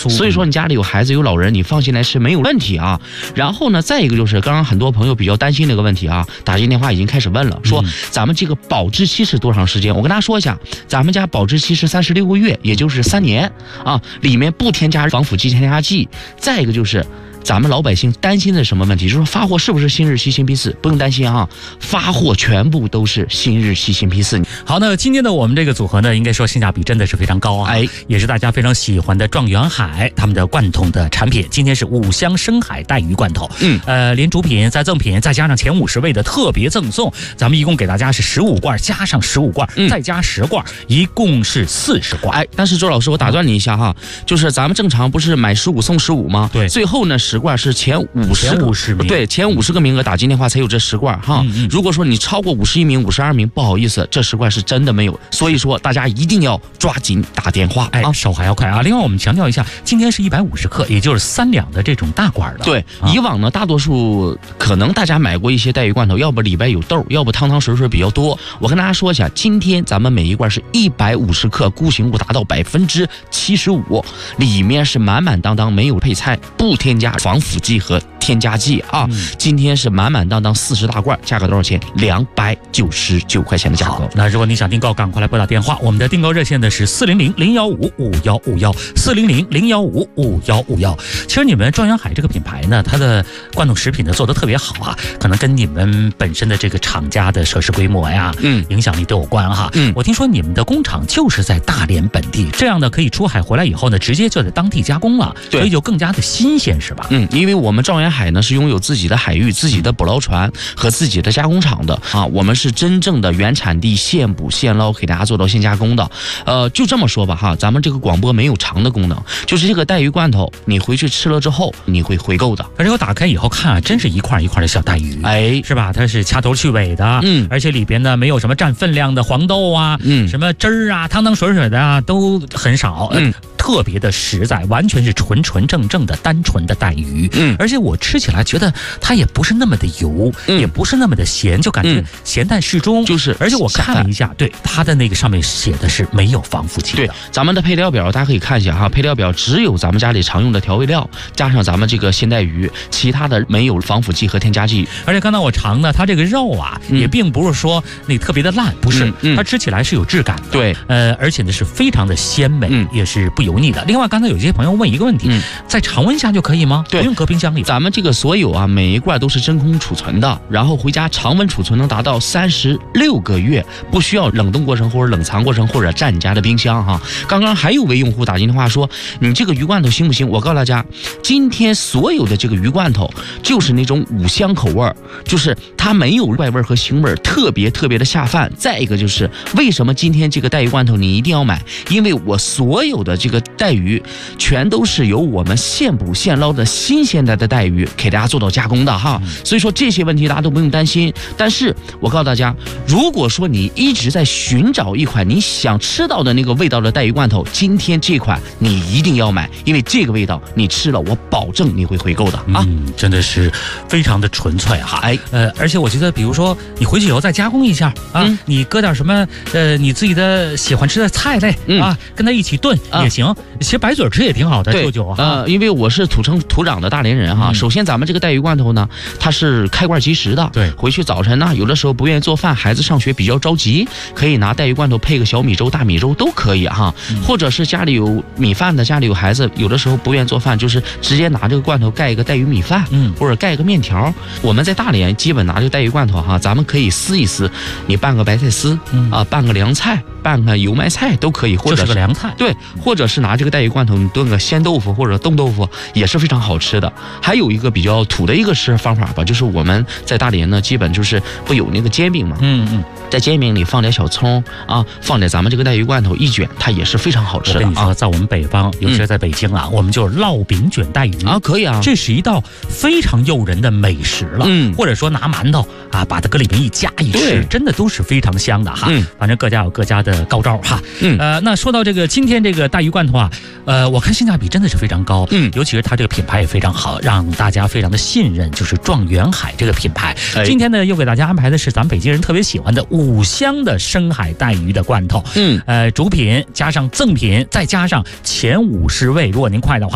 酥。 所以说你家里有孩子有老人，你放心来吃没有问题啊。然后呢，再一个就是刚刚很多朋友比较担心的一个问题啊，打进电话已经开始问了，说咱们这个保质期是多长时间？我跟大家说一下，咱们家保质期是36个月，也就是3年啊，里面不添加防腐剂、添加剂。再一个就是咱们老百姓担心的什么问题，就是说发货是不是新日期新批次？不用担心啊，发货全部都是新日期新批次。 好，那今天的我们这个组合呢，应该说性价比真的是非常高啊，也是大家非常喜欢的状元海他们的罐头的产品。今天是5香深海带鱼罐头，连主品再赠品，再加上前50位的特别赠送，咱们一共给大家是15罐，加上15罐，再加10罐，一共是40罐。 但是周老师，我打断你一下哈，就是咱们正常不是买15送15吗？ 对， 最后呢10罐是前50名，对，前50个名额打进电话才有这10罐哈。如果说你超过51名、52名，不好意思，这10罐是真的没有。所以说大家一定要抓紧打电话， 手还要快啊。另外我们强调一下，今天是150克，也就是3两的这种大罐的。 对，以往呢，大多数可能大家买过一些带鱼罐头，要不里边有豆，要不汤汤水水比较多。我跟大家说一下，今天咱们每一罐是150克，固形物达到75%，里面是满满当当，没有配菜，不添加防腐剂和添加剂啊。今天是满满当当40大罐，价格多少钱？299块钱的价格。 那如果你想订购，赶快来拨打电话，我们的订购热线的是400-015-5151，400-015-5151。其实你们状元海这个品牌呢，它的罐头食品呢做得特别好啊，可能跟你们本身的这个厂家的设施规模呀，影响力都有关哈。我听说你们的工厂就是在大连本地，这样呢可以出海回来以后呢，直接就在当地加工了，所以就更加的新鲜，是吧？ 因为我们状元海呢是拥有自己的海域、自己的捕捞船和自己的加工厂的啊，我们是真正的原产地现捕现捞，给大家做到现加工的。就这么说吧哈，咱们这个广播没有长的功能，就是这个带鱼罐头，你回去吃了之后你会回购的。 而且我打开以后看啊，真是一块一块的小带鱼，是吧？它是掐头去尾的，而且里边呢没有什么占分量的黄豆啊，什么汁儿啊、汤汤水水的啊都很少，特别的实在，完全是纯正的单纯的带鱼。而且我吃起来觉得它也不是那么的油，也不是那么的咸，就感觉咸淡适中。而且我看了一下，对它的那个上面写的是没有防腐剂的。对，咱们的配料表大家可以看一下哈，配料表只有咱们家里常用的调味料，加上咱们这个鲜带鱼，其他的没有防腐剂和添加剂。而且刚才我尝呢，它这个肉啊，也并不是说那特别的烂，不是，它吃起来是有质感的。 对， 而且呢是非常的鲜美，也是不油腻的。另外，刚才有些朋友问一个问题，在常温下就可以吗？ 对， 不用搁冰箱里。 咱们这个所有啊，每一罐都是真空储存的，然后回家常温储存能达到36个月，不需要冷冻过程或者冷藏过程或者占你家的冰箱哈。刚刚还有位用户打进电话说，你这个鱼罐头行不行？我告诉大家，今天所有的这个鱼罐头就是那种5香口味，就是它没有怪味和腥味，特别的下饭。再一个就是为什么今天这个带鱼罐头你一定要买？因为我所有的这个带鱼全都是由我们现捕现捞的新鲜的带鱼给大家做到加工的哈，所以说这些问题大家都不用担心。但是我告诉大家，如果说你一直在寻找一款你想吃到的那个味道的带鱼罐头，今天这款你一定要买，因为这个味道你吃了，我保证你会回购的啊！ 真的是非常的纯粹哈。而且我觉得，比如说你回去以后再加工一下啊，你搁点什么你自己的喜欢吃的菜类啊，跟它一起炖也行。其实白嘴吃也挺好的，舅舅啊。 因为我是土生土长的大连人哈。首先咱们这个带鱼罐头呢，它是开罐即食的。 对， 回去早晨呢，有的时候不愿意做饭，孩子上学比较着急，可以拿带鱼罐头配个小米粥、大米粥都可以哈。或者是家里有米饭的，家里有孩子，有的时候不愿意做饭，就是直接拿这个罐头盖一个带鱼米饭，或者盖一个面条。我们在大连基本拿这个带鱼罐头哈，咱们可以撕一撕，你拌个白菜丝啊，拌个凉菜，拌个油麦菜都可以，或者是个凉菜。 对，或者是拿这个带鱼罐头你炖个鲜豆腐或者冻豆腐也是非常好吃的。还有一个比较土的一个吃方法吧，就是我们在大连呢，基本就是不有那个煎饼嘛，在煎饼里放点小葱啊，放点咱们这个带鱼罐头一卷，它也是非常好吃的。 我跟你说，在我们北方，尤其是在北京啊，我们就是烙饼卷带鱼啊，可以啊， 这是一道非常诱人的美食了。或者说拿馒头啊，把它搁里面一夹一吃，真的都是非常香的哈。反正各家有各家的高招哈。那说到这个今天这个带鱼罐头啊，我看性价比真的是非常高。尤其是它这个品牌也非常好，让大家非常的信任，就是状元海这个品牌。今天呢，又给大家安排的是咱们北京人特别喜欢的5香的深海带鱼的罐头。主品加上赠品，再加上前50位，如果您快的话。